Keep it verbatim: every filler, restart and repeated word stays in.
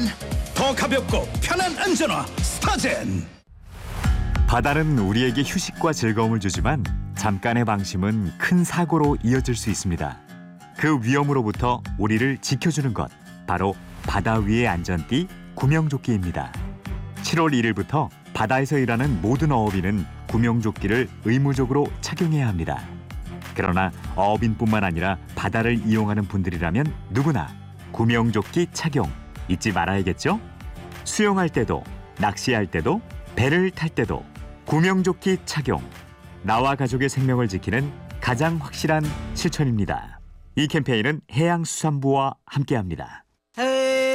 더 가볍고 편한 안전화 스타젠. 바다는 우리에게 휴식과 즐거움을 주지만 잠깐의 방심은 큰 사고로 이어질 수 있습니다. 그 위험으로부터 우리를 지켜주는 것, 바로 바다 위의 안전띠 구명조끼입니다. 칠월 일일부터 바다에서 일하는 모든 어업인은 구명조끼를 의무적으로 착용해야 합니다. 그러나 어업인뿐만 아니라 바다를 이용하는 분들이라면 누구나 구명조끼 착용 잊지 말아야겠죠? 수영할 때도, 낚시할 때도, 배를 탈 때도 구명조끼 착용. 나와 가족의 생명을 지키는 가장 확실한 실천입니다. 이 캠페인은 해양수산부와 함께합니다.